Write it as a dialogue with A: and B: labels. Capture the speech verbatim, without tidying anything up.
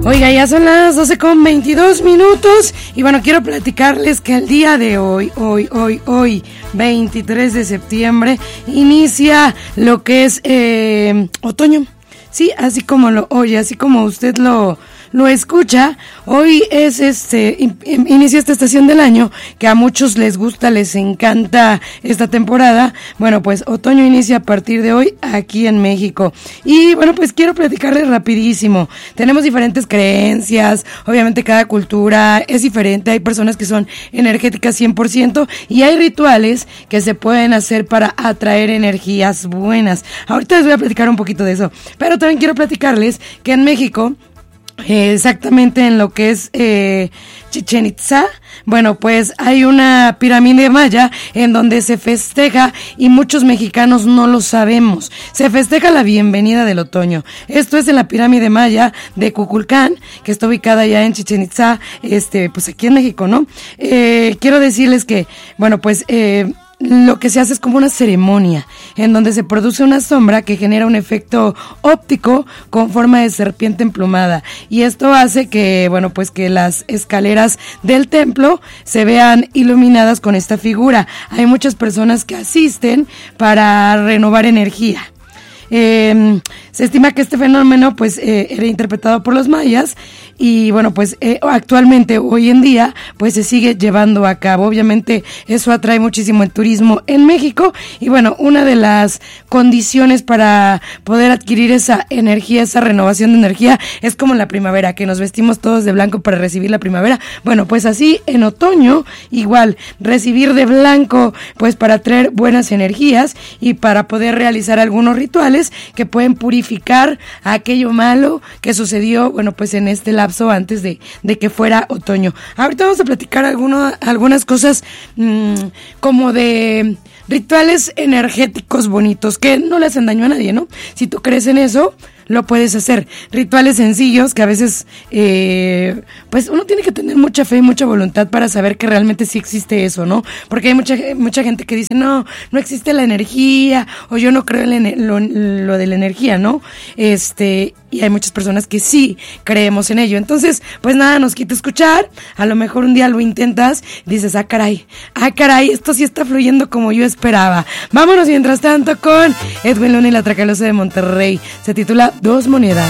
A: Oiga, ya son las doce con veintidós minutos y bueno, quiero platicarles que el día de hoy, hoy, hoy, hoy, veintitrés de septiembre, inicia lo que es eh, otoño. Sí, así como lo oye, así como usted lo... lo escucha. Hoy es este in, in, inicia esta estación del año que a muchos les gusta, les encanta esta temporada. Bueno, pues otoño inicia a partir de hoy aquí en México. Y bueno, pues quiero platicarles rapidísimo. Tenemos diferentes creencias, obviamente cada cultura es diferente. Hay personas que son energéticas cien por ciento y hay rituales que se pueden hacer para atraer energías buenas. Ahorita les voy a platicar un poquito de eso, pero también quiero platicarles que en México, Eh, exactamente en lo que es eh, Chichén Itzá, bueno, pues hay una pirámide maya en donde se festeja y muchos mexicanos no lo sabemos. Se festeja la bienvenida del otoño. Esto es en la pirámide maya de Kukulcán, que está ubicada ya en Chichén Itzá, este, pues aquí en México, ¿no? Eh, quiero decirles que, bueno, pues eh, lo que se hace es como una ceremonia en donde se produce una sombra que genera un efecto óptico con forma de serpiente emplumada, y esto hace que, bueno, pues que las escaleras del templo se vean iluminadas con esta figura. Hay muchas personas que asisten para renovar energía. Eh, se estima que este fenómeno pues eh, era interpretado por los mayas y bueno, pues eh, actualmente, hoy en día, pues se sigue llevando a cabo. Obviamente eso atrae muchísimo el turismo en México y bueno, una de las condiciones para poder adquirir esa energía, esa renovación de energía, es como la primavera, que nos vestimos todos de blanco para recibir la primavera. Bueno, pues así en otoño, igual, recibir de blanco, pues para traer buenas energías y para poder realizar algunos rituales que pueden purificar aquello malo que sucedió, bueno, pues en este lapso antes de, de que fuera otoño. Ahorita vamos a platicar alguno, algunas cosas mmm, como de rituales energéticos bonitos que no le hacen daño a nadie, ¿no? Si tú crees en eso, lo puedes hacer. Rituales sencillos que a veces, eh, pues uno tiene que tener mucha fe y mucha voluntad para saber que realmente sí existe eso, ¿no? Porque hay mucha mucha gente que dice, no, no existe la energía, o yo no creo en lo, lo de la energía, ¿no? Este, y hay muchas personas que sí creemos en ello. Entonces, pues nada, nos quita escuchar. A lo mejor un día lo intentas, dices, ah, caray, ah, caray, esto sí está fluyendo como yo esperaba. Vámonos mientras tanto con Edwin Luna y la Tracalosa de Monterrey. Se titula Dos Monedas.